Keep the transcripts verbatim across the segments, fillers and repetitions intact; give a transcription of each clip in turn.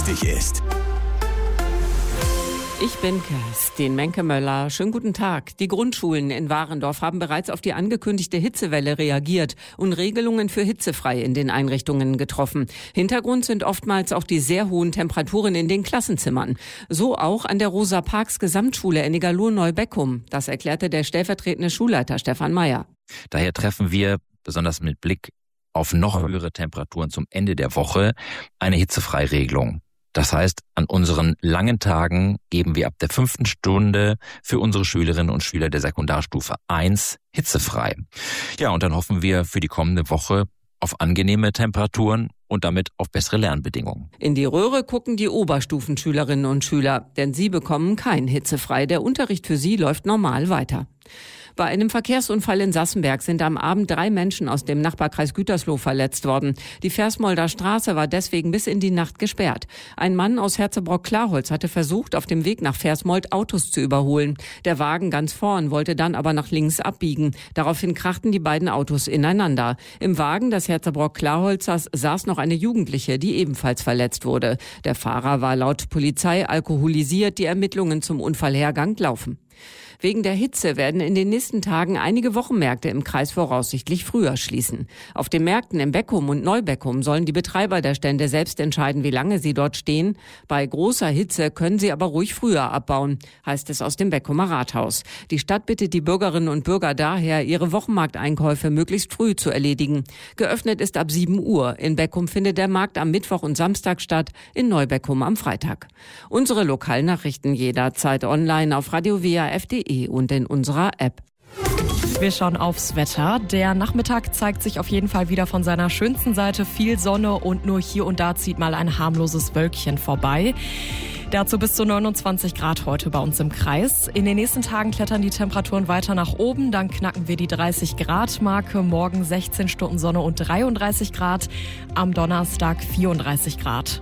wichtig ist. Ich bin Kerstin Menke-Möller. Schönen guten Tag. Die Grundschulen in Warendorf haben bereits auf die angekündigte Hitzewelle reagiert und Regelungen für hitzefrei in den Einrichtungen getroffen. Hintergrund sind oftmals auch die sehr hohen Temperaturen in den Klassenzimmern. So auch an der Rosa-Parks-Gesamtschule in Egerlohn-Neubeckum. Das erklärte der stellvertretende Schulleiter Stefan Meyer. Daher treffen wir, besonders mit Blick auf noch höhere Temperaturen zum Ende der Woche, eine Hitzefreiregelung. Das heißt, an unseren langen Tagen geben wir ab der fünften Stunde für unsere Schülerinnen und Schüler der Sekundarstufe eins hitzefrei. Ja, und dann hoffen wir für die kommende Woche auf angenehme Temperaturen und damit auf bessere Lernbedingungen. In die Röhre gucken die Oberstufenschülerinnen und Schüler, denn sie bekommen kein hitzefrei. Der Unterricht für sie läuft normal weiter. Bei einem Verkehrsunfall in Sassenberg sind am Abend drei Menschen aus dem Nachbarkreis Gütersloh verletzt worden. Die Versmolder Straße war deswegen bis in die Nacht gesperrt. Ein Mann aus Herzebrock-Klarholz hatte versucht, auf dem Weg nach Versmold Autos zu überholen. Der Wagen ganz vorn wollte dann aber nach links abbiegen. Daraufhin krachten die beiden Autos ineinander. Im Wagen des Herzebrock-Klarholzers saß noch eine Jugendliche, die ebenfalls verletzt wurde. Der Fahrer war laut Polizei alkoholisiert. Die Ermittlungen zum Unfallhergang laufen. Wegen der Hitze werden in den nächsten Tagen einige Wochenmärkte im Kreis voraussichtlich früher schließen. Auf den Märkten in Beckum und Neubeckum sollen die Betreiber der Stände selbst entscheiden, wie lange sie dort stehen. Bei großer Hitze können sie aber ruhig früher abbauen, heißt es aus dem Beckumer Rathaus. Die Stadt bittet die Bürgerinnen und Bürger daher, ihre Wochenmarkteinkäufe möglichst früh zu erledigen. Geöffnet ist ab sieben Uhr. In Beckum findet der Markt am Mittwoch und Samstag statt, in Neubeckum am Freitag. Unsere Lokalnachrichten jederzeit online auf radio w a f punkt d e und in unserer App. Wir schauen aufs Wetter. Der Nachmittag zeigt sich auf jeden Fall wieder von seiner schönsten Seite. Viel Sonne und nur hier und da zieht mal ein harmloses Wölkchen vorbei. Dazu bis zu neunundzwanzig Grad heute bei uns im Kreis. In den nächsten Tagen klettern die Temperaturen weiter nach oben. Dann knacken wir die dreißig Grad Marke. Morgen sechzehn Stunden Sonne und dreiunddreißig Grad. Am Donnerstag vierunddreißig Grad.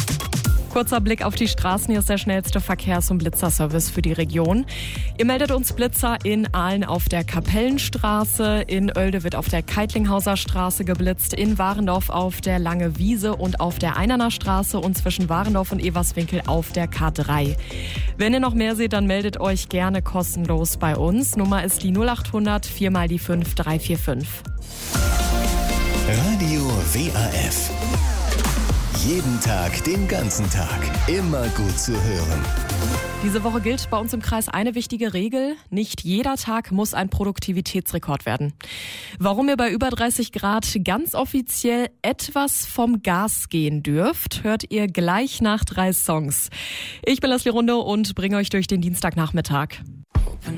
Kurzer Blick auf die Straßen. Hier ist der schnellste Verkehrs- und Blitzerservice für die Region. Ihr meldet uns Blitzer in Aalen auf der Kapellenstraße, in Oelde wird auf der Keitlinghauser Straße geblitzt, in Warendorf auf der Lange Wiese und auf der Einerner Straße und zwischen Warendorf und Everswinkel auf der K drei. Wenn ihr noch mehr seht, dann meldet euch gerne kostenlos bei uns. Nummer ist die null acht hundert vier mal die fünf drei vier fünf. Radio W A F. Jeden Tag, den ganzen Tag. Immer gut zu hören. Diese Woche gilt bei uns im Kreis eine wichtige Regel. Nicht jeder Tag muss ein Produktivitätsrekord werden. Warum ihr bei über dreißig Grad ganz offiziell etwas vom Gas gehen dürft, hört ihr gleich nach drei Songs. Ich bin Leslie Runde und bringe euch durch den Dienstagnachmittag.